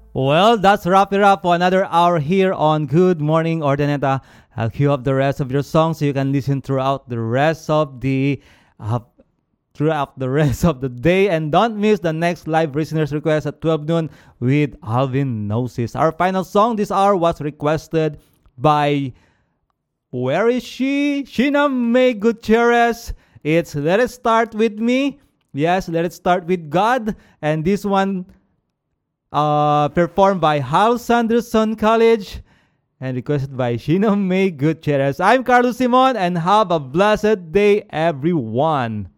Well, that's wrap it up for another hour here on Good Morning Ordaneta. I'll queue up the rest of your songs so you can listen uh, throughout the rest of the day, and don't miss the next live listeners request at 12 noon with Alvin Gnosis. Our final song this hour was requested by where is she? Sheena May Gutierrez. It's Let It Start With Me. Yes, Let It Start With God. And this one performed by Hal Sanderson College and requested by Sheena May Gutierrez. I'm Carlos Simon, and have a blessed day, everyone.